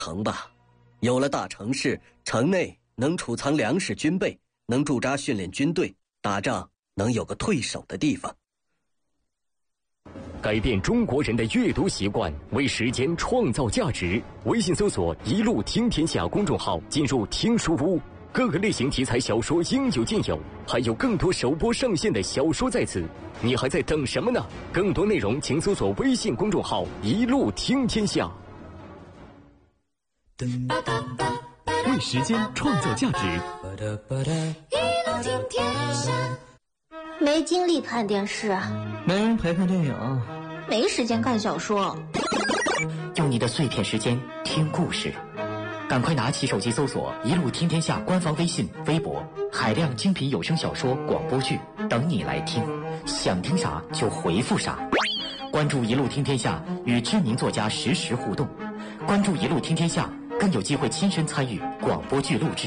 城吧。有了大城市，城内能储藏粮食军备，能驻扎训练军队，打仗能有个退守的地方。 改变中国人的阅读习惯，为时间创造价值。微信搜索“一路听天下”公众号，进入听书屋，各个类型题材小说应有尽有，还有更多首播上线的小说在此。你还在等什么呢？更多内容请搜索微信公众号“一路听天下”。 为时间创造价值。 没精力看电视， 没人陪看电影， 没时间看小说。 用你的碎片时间听故事，赶快拿起手机搜索“一路听天下”官方微信、微博，海量精品有声小说、广播剧等你来听，想听啥就回复啥。关注“一路听天下”，与知名作家实时互动。关注“一路听天下”，更有机会亲身参与广播剧录制。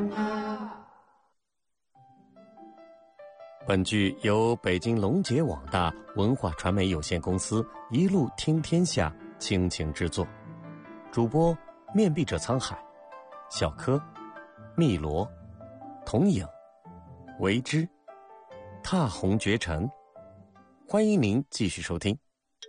本剧由北京龙杰网大文化传媒有限公司一路听天下倾情制作，主播面壁者沧海、小柯、汨罗、童影、为之、踏红绝尘。欢迎您继续收听。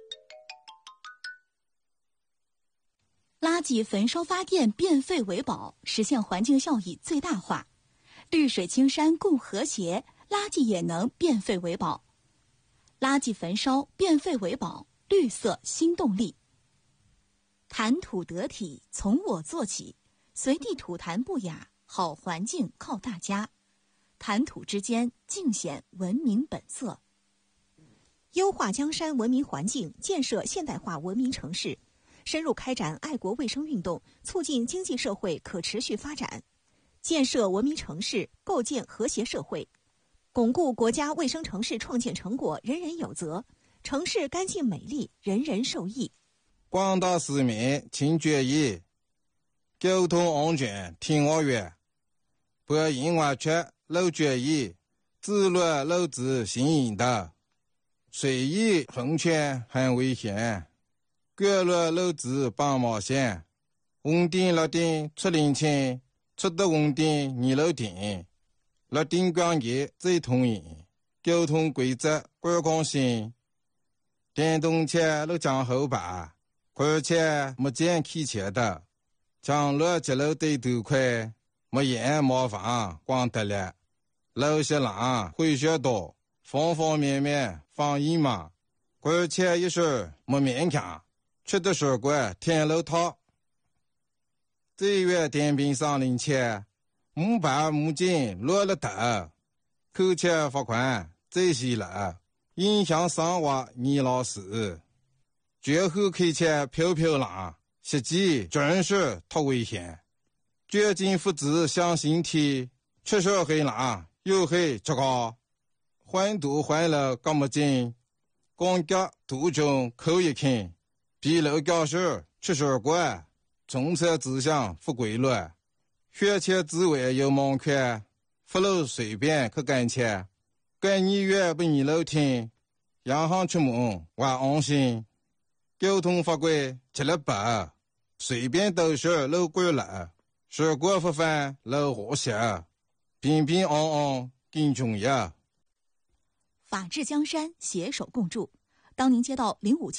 垃圾焚烧发电变废为宝，实现环境效益最大化。绿水青山共和谐，垃圾也能变废为宝。垃圾焚烧变废为宝，绿色新动力。谈吐得体，从我做起，随地吐痰不雅，好环境靠大家。谈吐之间，尽显文明本色。优化江山文明环境，建设现代化文明城市，深入开展爱国卫生运动，促进经济社会可持续发展，建设文明城市，构建和谐社会，巩固国家卫生城市创建成果人人有责，城市干净美丽，人人受益。 广大市民请注意，交通安全听我约，不因为缺漏注意，自乱漏子行引导，随意横权很危险，各乱漏子帮忙线，稳定落定出领清，出得稳定二路定，落定关节最统一，交通规则观光性，电动车路将后排，而且没见开车的，将路节路对头快，没烟没房光得了，路些浪会学多，方方面面防疫嘛，而且一时没勉强，吃的水果天路套。这月电瓶上领钱，木板木筋落了头，扣钱罚款这些了，影响生活你老师。绝后开车飘飘浪，实际真是太危险。绝境复制向心体，出手黑浪又黑这个，环堵环了干么紧，光脚途中扣一看，闭路教室出手过，从车指向不规律，学车之外有盲圈，不路随便去赶车，赶你越不你路听，洋行出门我安心。交通法规吃了白，随便都是路过了，事故不犯路和谐，平平安安更重要。 法治江山，携手共筑。当您接到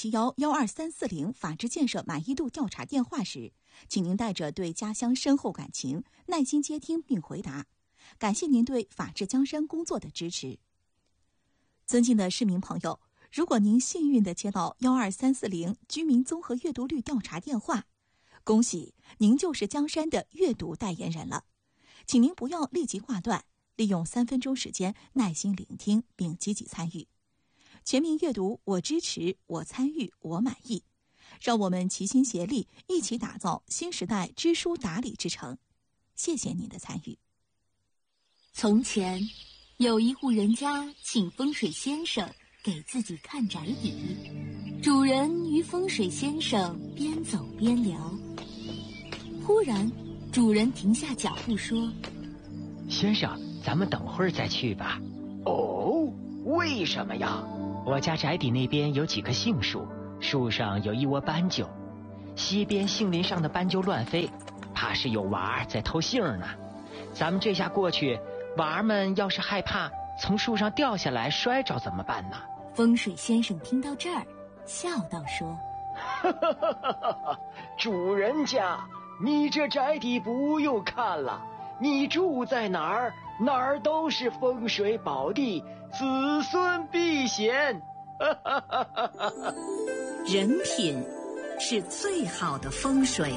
0571-12340法治建设满意度调查电话时，请您带着对家乡深厚感情，耐心接听并回答。感谢您对法治江山工作的支持。尊敬的市民朋友，如果您幸运地接到12340居民综合阅读率调查电话，恭喜您就是江山的阅读代言人了。请您不要立即挂断，利用3分钟时间耐心聆听并积极参与。全民阅读，我支持，我参与，我满意。让我们齐心协力，一起打造新时代知书达理之城。谢谢您的参与。 从前，有一户人家请风水先生给自己看宅邸，主人与风水先生边走边聊。忽然，主人停下脚步说：“ 先生，咱们等会儿再去吧。”“哦，为什么呀？”“我家宅邸那边有几棵杏树，树上有一窝斑鸠， 西边杏林上的斑鸠乱飞，怕是有娃儿在偷杏呢。咱们这下过去，娃儿们要是害怕从树上掉下来摔着怎么办呢？ 风水先生听到这儿，笑道说： 主人家，你这宅邸不用看了，你住在哪儿，哪儿都是风水宝地，子孙避险。 人品是最好的风水。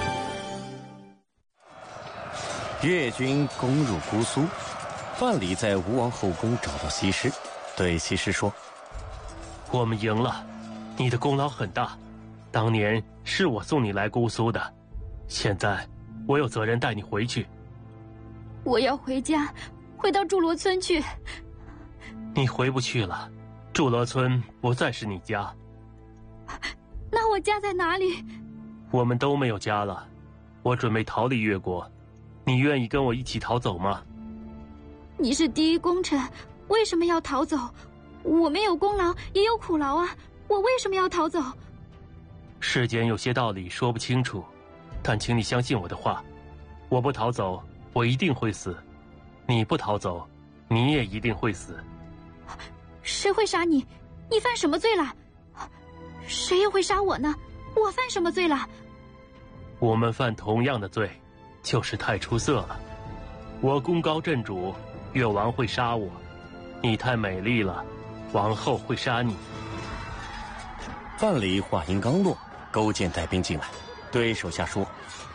越军攻入姑苏，范蠡在吴王后宫找到西施，对西施说： 我们赢了，你的功劳很大，当年是我送你来姑苏的，现在我有责任带你回去。 我要回家，回到祝罗村去。 你回不去了，祝罗村不再是你家。 那我家在哪里？ 我们都没有家了，我准备逃离越国，你愿意跟我一起逃走吗？ 你是第一功臣，为什么要逃走？我们有功劳也有苦劳啊，我为什么要逃走？ 世间有些道理说不清楚，但请你相信我的话，我不逃走，我一定会死；你不逃走，你也一定会死。 谁会杀你？你犯什么罪了？谁又会杀我呢？我犯什么罪了？ 我们犯同样的罪，就是太出色了。我功高震主，越王会杀我；你太美丽了，王后会杀你。 范蠡话音刚落，勾践带兵进来，对手下说：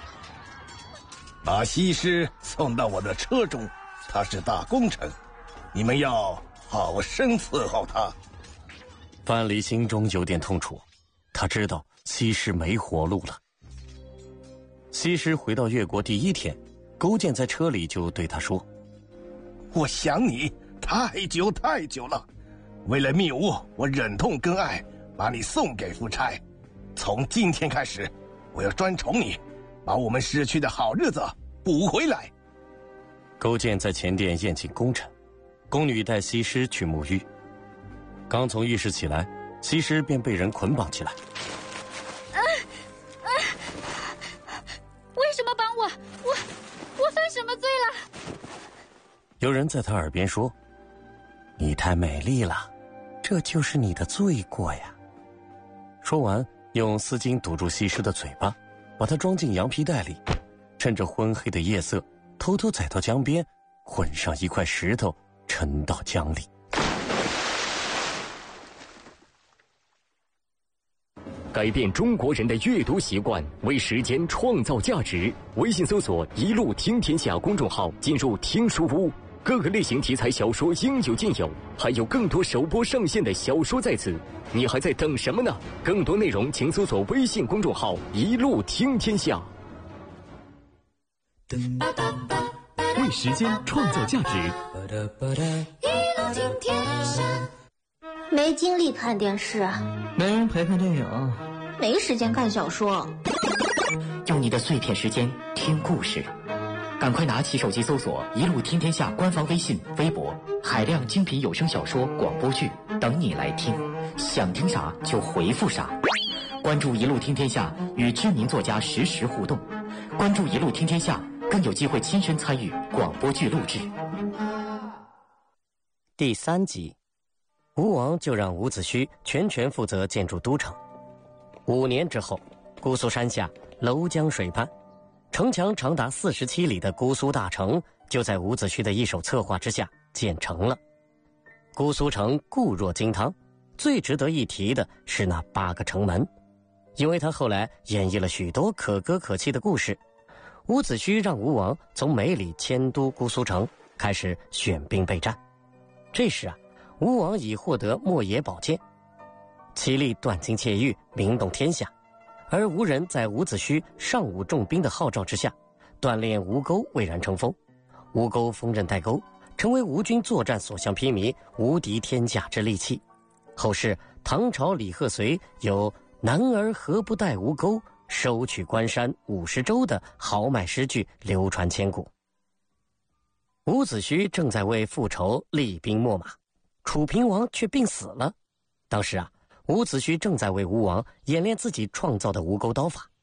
把西施送到我的车中，她是大功臣，你们要好生伺候她。 范蠡心中有点痛楚，他知道西施没活路了。西施回到越国第一天，勾践在车里就对他说： 我想你太久太久了，为了密务，我忍痛割爱，把你送给夫差。从今天开始，我要专宠你，把我们失去的好日子补回来。 勾践在前殿宴请功臣，宫女带西施去沐浴。刚从浴室起来，西施便被人捆绑起来。 为什么绑我？我犯什么罪了？ 有人在他耳边说：你太美丽了，这就是你的罪过呀。说完，用丝巾堵住西施的嘴巴，把她装进羊皮袋里，趁着昏黑的夜色，偷偷载到江边，混上一块石头，沉到江里。 改变中国人的阅读习惯，为时间创造价值。微信搜索“一路听天下”公众号，进入听书屋，各个类型题材小说应有尽有，还有更多首播上线的小说在此，你还在等什么呢？更多内容请搜索微信公众号“一路听天下”。 为时间创造价值。 一路听天下。没精力看电视， 没人陪看电影， 没时间看小说， 用你的碎片时间听故事，赶快拿起手机搜索“一路听天下”官方微信、微博，海量精品有声小说、广播剧等你来听，想听啥就回复啥。关注“一路听天下”，与知名作家实时互动；关注“一路听天下”，更有机会亲身参与广播剧录制。 第3集，吴王就让伍子胥全权负责建筑都城。5年之后，姑苏山下娄江水畔，城墙长达47里的姑苏大城就在伍子胥的一手策划之下建成了。姑苏城固若金汤，最值得一提的是那8个城门，因为他后来演绎了许多可歌可泣的故事。伍子胥让吴王从梅里迁都姑苏城，开始选兵备战。这时啊，吴王已获得莫邪宝剑，其力断金窃玉，名动天下。而吴人在伍子胥上武重兵的号召之下，锻炼吴钩蔚然成风。吴钩锋刃带钩，成为吴军作战所向披靡、无敌天下之利器。后世唐朝李贺绥有“男儿何不带吴钩，收取关山50州”的豪迈诗句流传千古。伍子胥正在为复仇厉兵秣马，楚平王却病死了。当时啊，伍子胥正在为吴王演练自己创造的吴钩刀法。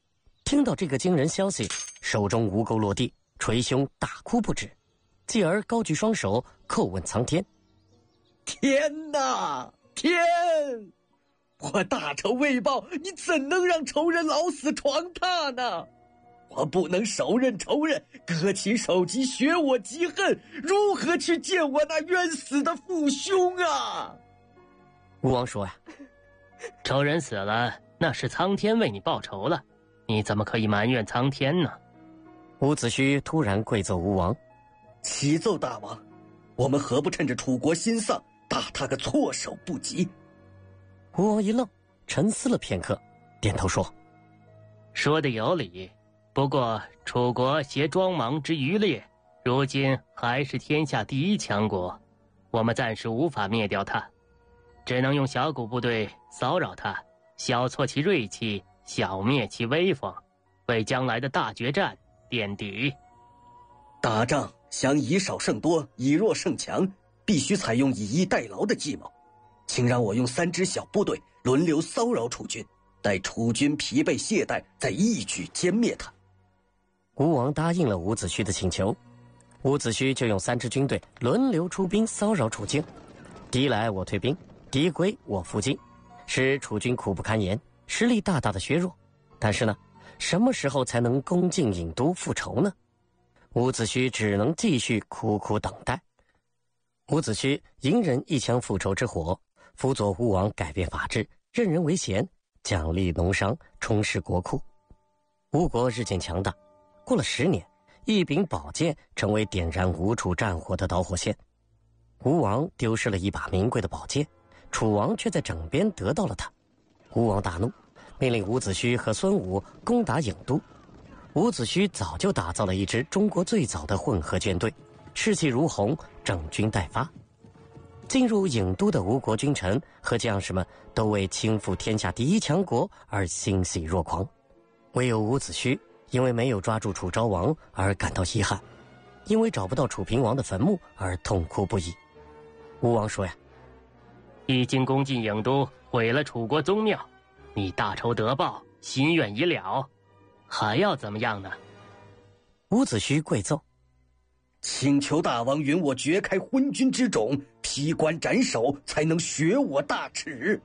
听到这个惊人消息，手中吴钩落地，捶胸大哭不止，继而高举双手叩问苍天： 天哪，天！我大仇未报，你怎能让仇人老死床榻呢？我不能手刃仇人，割其首级，雪我嫉恨，如何去见我那冤死的父兄啊？ 吴王说呀， 仇人死了，那是苍天为你报仇了，你怎么可以埋怨苍天呢？ 伍子胥突然跪奏吴王： 启奏大王，我们何不趁着楚国心丧，打他个措手不及？ 吴王一愣，沉思了片刻，点头说： 说的有理，不过楚国挟庄芒之余烈，如今还是天下第一强国，我们暂时无法灭掉他，只能用小股部队骚扰他，小挫其锐气，小灭其威风，为将来的大决战垫底。 打仗想以少胜多，以弱胜强，必须采用以逸待劳的计谋。请让我用3支小部队轮流骚扰楚军，待楚军疲惫懈怠，再一举歼灭他。 吴王答应了伍子胥的请求，伍子胥就用3支军队轮流出兵骚扰楚境，敌来我退兵，敌归我复进，使楚军苦不堪言，实力大大的削弱。但是呢，什么时候才能攻进郢都复仇呢？伍子胥只能继续苦苦等待。伍子胥隐忍一腔复仇之火，辅佐吴王改变法制，任人为贤，奖励农商，充实国库。吴国日渐强大，过了10年，一柄宝剑成为点燃吴楚战火的导火线。吴王丢失了一把名贵的宝剑，楚王却在枕边得到了它。吴王大怒，命令伍子胥和孙武攻打郢都。伍子胥早就打造了一支中国最早的混合舰队，士气如虹，整军待发。进入郢都的吴国君臣和将士们都为倾覆天下第一强国而欣喜若狂，唯有伍子胥因为没有抓住楚昭王而感到遗憾，因为找不到楚平王的坟墓而痛哭不已。吴王说呀， 已经攻进郢都，毁了楚国宗庙，你大仇得报，心愿已了，还要怎么样呢？ 伍子胥跪奏： 请求大王允我掘开昏君之冢，劈棺斩首，才能雪我大耻。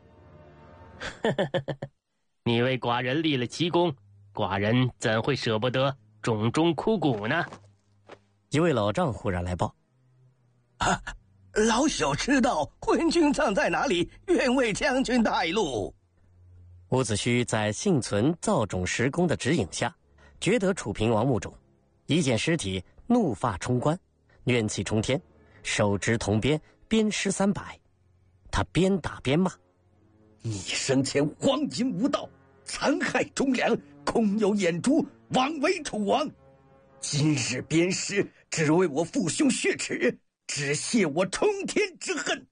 你为寡人立了奇功，寡人怎会舍不得冢中枯骨呢？ 一位老丈忽然来报： 老朽知道昏君葬在哪里，愿为将军带路。 伍子胥在幸存造冢石工的指引下，掘得楚平王墓冢，一见尸体，怒发冲冠，怨气冲天，手执铜鞭，鞭尸300。他边打边骂： 你生前荒淫无道，残害忠良，空有眼珠，枉为楚王。今日鞭尸，只为我父兄血耻，只泄我冲天之恨。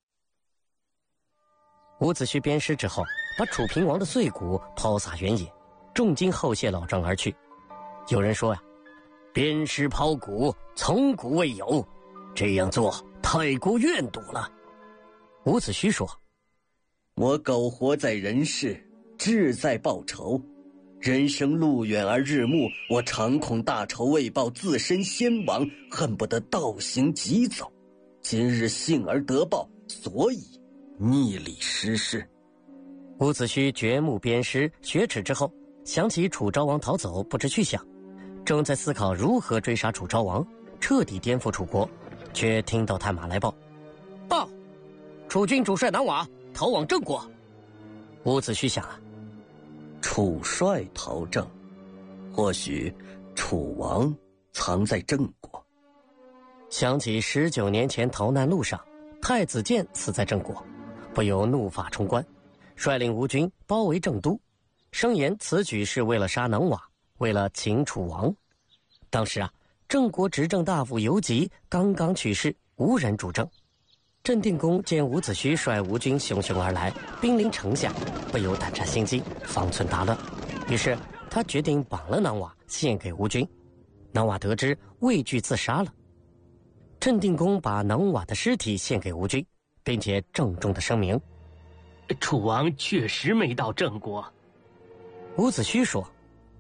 伍子胥鞭尸之后，把楚平王的碎骨抛洒原野，重金厚谢老丈而去。有人说呀，鞭尸抛骨，从古未有，这样做太过怨毒了。伍子胥说： 我苟活在人世，志在报仇，人生路远而日暮，我常恐大仇未报，自身先亡，恨不得倒行疾走。今日幸而得报，所以逆礼失事。 伍子胥掘墓鞭尸雪耻之后，想起楚昭王逃走不知去向，正在思考如何追杀楚昭王，彻底颠覆楚国，却听到探马来报：楚军主帅南瓦逃往郑国。伍子胥想啊， 楚帅逃郑，或许楚王藏在郑国。 想起19年前逃难路上，太子建死在郑国，不由怒发冲冠，率领吴军包围郑都，声言此举是为了杀南瓦，为了擒楚王。当时啊，郑国执政大夫游吉刚刚去世，无人主政。镇定公见伍子胥率吴军汹汹而来，兵临城下，不由胆战心惊，方寸大乱。于是他决定绑了南瓦献给吴军。南瓦得知，畏惧自杀了。镇定公把南瓦的尸体献给吴军，并且郑重地声明： 楚王确实没到郑国。 伍子胥说：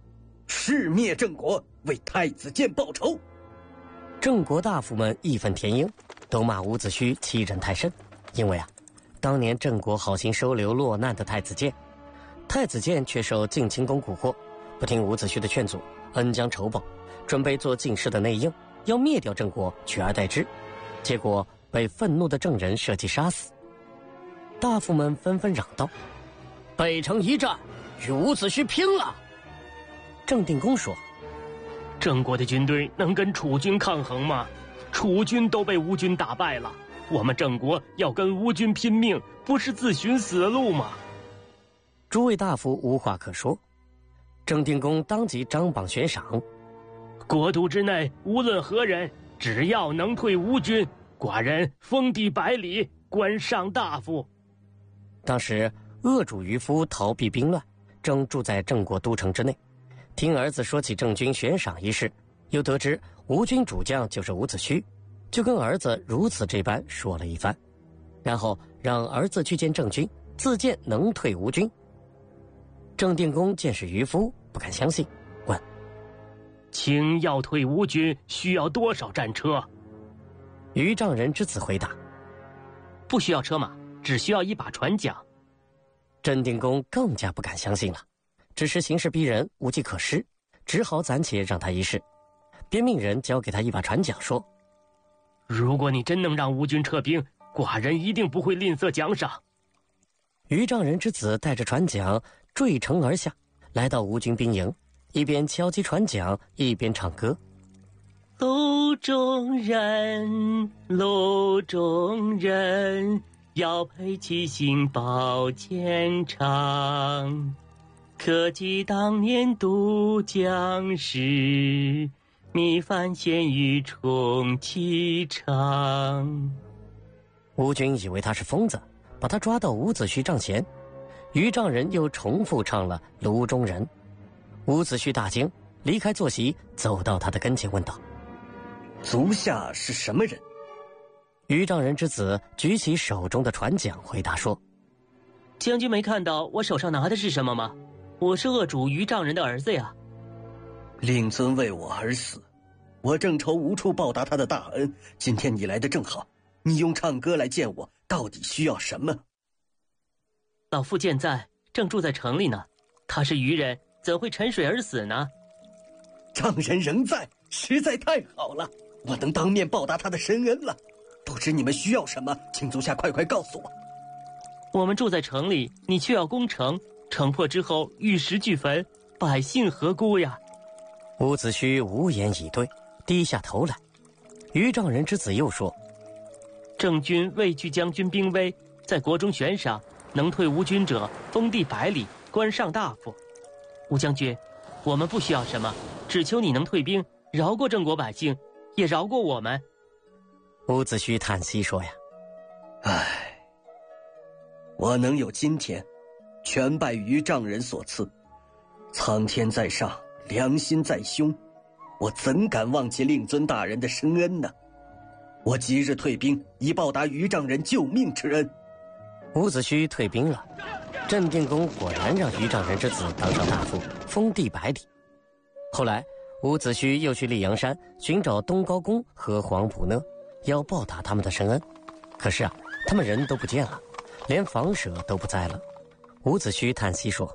誓灭郑国，为太子建报仇。 郑国大夫们义愤填膺，都骂伍子胥欺人太甚。因为当年郑国好心收留落难的太子建，太子建却受晋清公蛊惑，不听伍子胥的劝阻，恩将仇报，准备做晋室的内应，要灭掉郑国，取而代之。结果被愤怒的郑人设计杀死。大夫们纷纷嚷道：“北城一战，与伍子胥拼了！”郑定公说：“ 郑国的军队能跟楚军抗衡吗？楚军都被吴军打败了，我们郑国要跟吴军拼命，不是自寻死路吗？” 诸位大夫无话可说。郑定公当即张榜悬赏： 国都之内无论何人，只要能退吴军，寡人封地100里，官上大夫。 当时恶主渔夫逃避兵乱，正住在郑国都城之内，听儿子说起郑军悬赏一事，又得知吴军主将就是伍子胥，就跟儿子如此这般说了一番，然后让儿子去见郑军，自荐能退吴军。郑定公见是渔夫，不敢相信，问：“ 请要退吴军需要多少战车？” 渔丈人之子回答：“ 不需要车马，只需要1把船桨。” 郑定公更加不敢相信了，只是形势逼人，无计可施，只好暂且让他一试，便命人交给他1把船桨，说：“ 如果你真能让吴军撤兵，寡人一定不会吝啬奖赏。” 渔丈人之子带着船桨坠城而下，来到吴军兵营，一边敲击船桨，一边唱歌：“ 路中人，路中人，要佩其心，报前长。可记当年渡江时，米饭咸鱼充其肠。” 吴军以为他是疯子，把他抓到伍子胥帐前。渔丈人又重复唱了《炉中人》。伍子胥大惊，离开坐席，走到他的跟前问道：“ 足下是什么人？” 渔丈人之子举起手中的船桨，回答说：“ 将军没看到我手上拿的是什么吗？我是恶主渔丈人的儿子呀。” 令尊为我而死，我正愁无处报答他的大恩，今天你来的正好，你用唱歌来见我，到底需要什么？ 老父健在，正住在城里呢。他是渔人，怎会沉水而死呢？ 丈人仍在，实在太好了，我能当面报答他的深恩了。不知你们需要什么，请足下快快告诉我。 我们住在城里，你却要攻城，城破之后玉石俱焚，百姓何辜呀？ 伍子胥无言以对，低下头来。渔丈人之子又说：“ 郑军畏惧将军兵威，在国中悬赏，能退吴军者，封地100里，官上大夫。吴将军，我们不需要什么，只求你能退兵，饶过郑国百姓，也饶过我们。” 伍子胥叹息说：“呀， 唉，我能有今天，全拜渔丈人所赐。苍天在上，良心在胸，我怎敢忘记令尊大人的深恩呢？我即日退兵，以报答渔丈人救命之恩。” 伍子胥退兵了，郑定公果然让渔丈人之子当上大夫，封地100里。后来，伍子胥又去溧阳山寻找东高公和黄埔讷，要报答他们的深恩。可是他们人都不见了，连房舍都不在了。伍子胥叹息说：“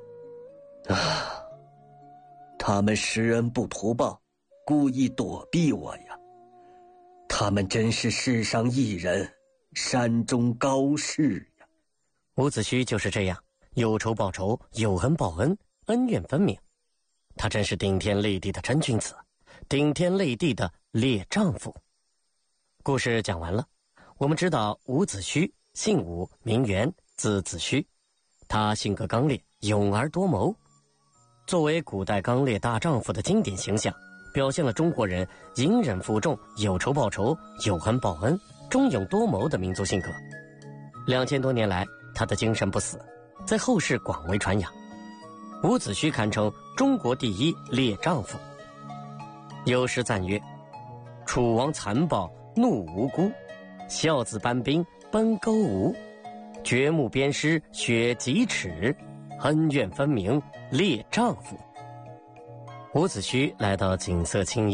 他们施恩不图报，故意躲避我呀。他们真是世上一人，山中高士呀。” 伍子胥就是这样，有仇报仇，有恩报恩，恩怨分明。他真是顶天立地的真君子，顶天立地的烈丈夫。故事讲完了，我们知道伍子胥姓伍，名元，字子胥。他性格刚烈，勇而多谋。作为古代刚烈大丈夫的经典形象，表现了中国人隐忍负重、有仇报仇、有恩报恩、忠勇多谋的民族性格。2000多年来，他的精神不死，在后世广为传扬。伍子胥堪称中国第一烈丈夫。有诗赞曰：“楚王残暴怒无辜，孝子班兵奔勾吴。掘墓鞭尸血几尺，恩怨分明烈丈夫。” 伍子胥来到景色清